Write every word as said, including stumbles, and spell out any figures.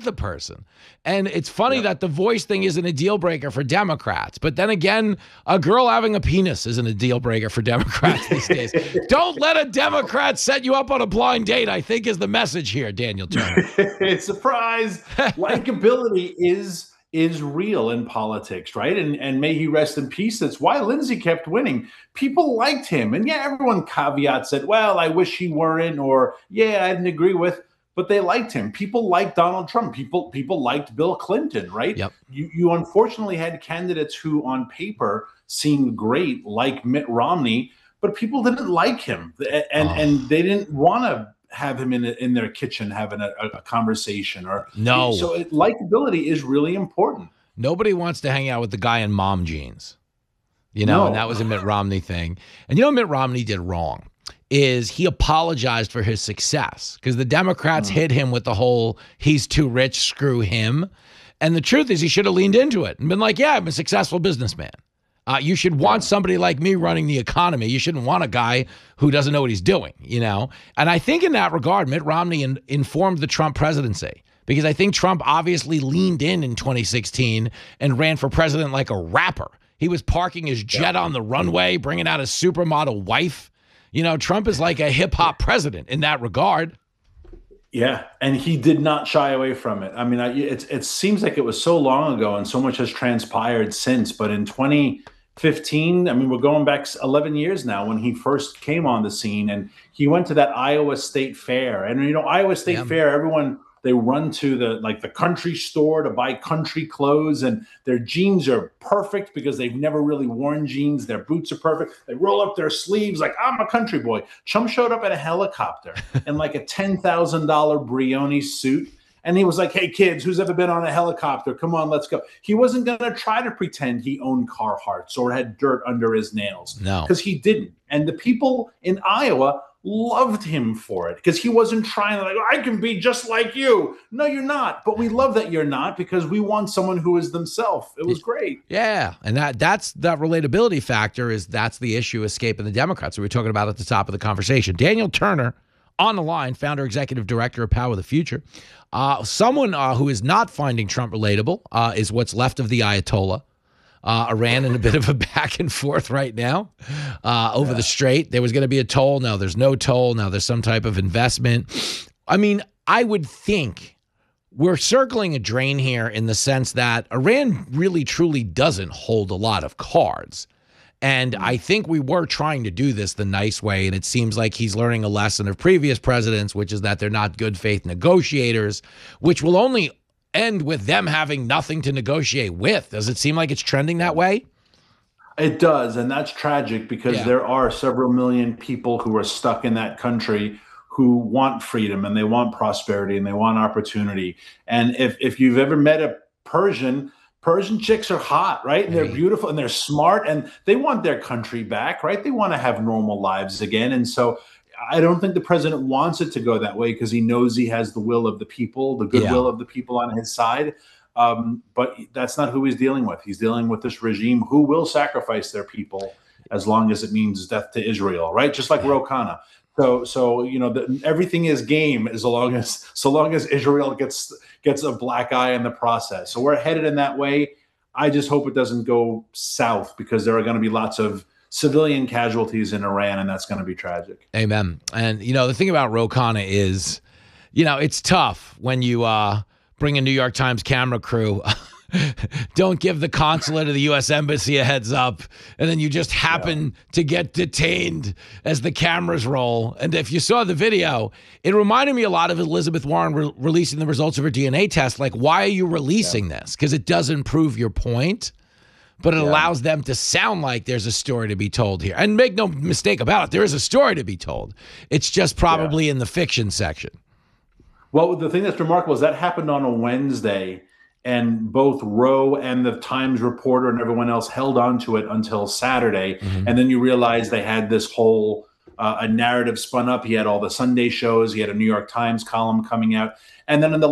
the person. And it's funny Yep. that the voice thing isn't a deal breaker for Democrats. But then again, a girl having a penis isn't a deal breaker for Democrats these days. Don't let a Democrat set you up on a blind date, I think is the message here, Daniel Turner. Surprise. Likability is is real in politics, right? And and may he rest in peace. That's why Lindsey kept winning. People liked him. And yeah, everyone caveat said, well, I wish he weren't, or yeah, I didn't agree with. But they liked him. People liked Donald Trump. People people liked Bill Clinton, right? Yep. You you unfortunately had candidates who on paper seemed great, like Mitt Romney, but people didn't like him. And Oh. and they didn't want to have him in in their kitchen having a, a conversation. Or No. So it, likability is really important. Nobody wants to hang out with the guy in mom jeans. You know, No. and that was a Mitt Romney thing. And you know what Mitt Romney did wrong? Is he apologized for his success because the Democrats Mm. hit him with the whole he's too rich, screw him. And the truth is he should have leaned into it and been like, yeah, I'm a successful businessman. Uh, you should want Yeah. somebody like me running the economy. You shouldn't want a guy who doesn't know what he's doing, you know? And I think in that regard, Mitt Romney in, informed the Trump presidency because I think Trump obviously leaned in in twenty sixteen and ran for president like a rapper. He was parking his jet Yeah. on the runway, bringing out his supermodel wife. You know, Trump is like a hip hop president in that regard. Yeah, and he did not shy away from it. I mean, I, it it seems like it was so long ago, and so much has transpired since. But in twenty fifteen, I mean, we're going back eleven years now when he first came on the scene, and he went to that Iowa State Fair. And you know, Iowa State Yeah. Fair, everyone they run to the like the country store to buy country clothes, and their jeans are perfect because they've never really worn jeans. Their boots are perfect. They roll up their sleeves like I'm a country boy. Trump showed up in a helicopter in like a ten thousand dollar Brioni suit. And he was like, hey, kids, who's ever been on a helicopter? Come on, let's go. He wasn't going to try to pretend he owned Carhartts or had dirt under his nails. No. Because he didn't. And the people in Iowa loved him for it because he wasn't trying to like, I can be just like you. No, you're not. But we love that you're not because we want someone who is themselves. It was great. Yeah, and that that's that relatability factor is that's the issue escaping the Democrats we were talking about at the top of the conversation. Daniel Turner on the line, founder, executive director of Power of the Future. Uh, someone uh, who is not finding Trump relatable uh, is what's left of the Ayatollah. Uh, Iran in a bit of a back and forth right now uh, over Yeah. the strait. There was going to be a toll. Now there's no toll. Now there's some type of investment. I mean, I would think we're circling a drain here in the sense that Iran really truly doesn't hold a lot of cards. And I think we were trying to do this the nice way, and it seems like he's learning a lesson of previous presidents, which is that they're not good faith negotiators, which will only end with them having nothing to negotiate with. Does it seem like it's trending that way? It does, and that's tragic because Yeah. there are several million people who are stuck in that country who want freedom and they want prosperity and they want opportunity. And if if you've ever met a Persian, Persian chicks are hot, right? And they're Hey. beautiful and they're smart and they want their country back, right? They want to have normal lives again. And so I don't think the president wants it to go that way because he knows he has the will of the people, the goodwill Yeah. of the people on his side. Um, but that's not who he's dealing with. He's dealing with this regime who will sacrifice their people as long as it means death to Israel, right? Just like Ro Khanna. So, so you know, the, everything is game as long as so long as Israel gets gets a black eye in the process. So we're headed in that way. I just hope it doesn't go south because there are going to be lots of civilian casualties in Iran, and that's going to be tragic. Amen. And, you know, the thing about Ro Khanna is, you know, it's tough when you uh, bring a New York Times camera crew, don't give the consulate or the U S embassy a heads up, and then you just happen yeah. to get detained as the cameras roll. And if you saw the video, it reminded me a lot of Elizabeth Warren re- releasing the results of her D N A test. Like, why are you releasing yeah. this? Because it doesn't prove your point. But it yeah. allows them to sound like there's a story to be told here. And make no mistake about it, there is a story to be told. It's just probably yeah. in the fiction section. Well, the thing that's remarkable is that happened on a Wednesday, and both Roe and the Times reporter and everyone else held on to it until Saturday. Mm-hmm. And then you realize they had this whole uh, a narrative spun up. He had all the Sunday shows. He had a New York Times column coming out. And then in the